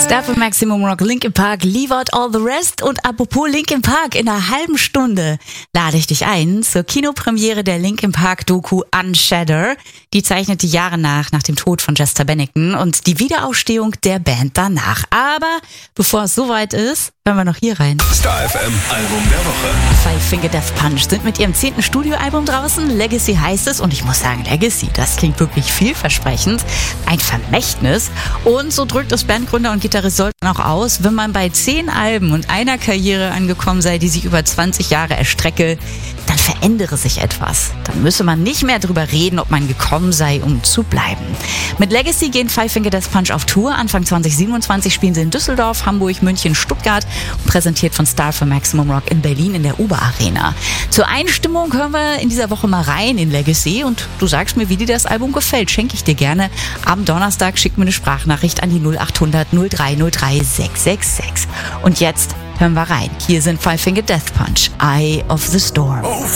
Star für Maximum Rock, Linkin Park, Leave Out All the Rest. Und apropos Linkin Park, in einer halben Stunde lade ich dich ein zur Kinopremiere der Linkin Park Doku Unshadder. Die zeichnet die Jahre nach dem Tod von Chester Bennington und die Wiederaufstehung der Band danach. Aber bevor es soweit ist, hören wir noch hier rein. Star FM Album der Woche. Five Finger Death Punch sind mit ihrem 10. Studioalbum draußen. Legacy heißt es und ich muss sagen, Legacy, das klingt wirklich vielversprechend. Ein Vermächtnis. Und so drückt es Bandgründer und Gitarrist Sollten auch aus, wenn man bei 10 Alben und einer Karriere angekommen sei, die sich über 20 Jahre erstrecke, dann verändere sich etwas. Dann müsse man nicht mehr drüber reden, ob man gekommen sei, um zu bleiben. Mit Legacy gehen Five Finger Death Punch auf Tour. Anfang 2027 spielen sie in Düsseldorf, Hamburg, München, Stuttgart und präsentiert von Star für Maximum Rock in Berlin in der Uber Arena. Zur Einstimmung hören wir in dieser Woche mal rein in Legacy und du sagst mir, wie dir das Album gefällt. Schenke ich dir gerne. Am Donnerstag schick mir eine Sprachnachricht an die 0800 0303 666. Und jetzt hören wir rein. Hier sind Five Finger Death Punch, Eye of the Storm.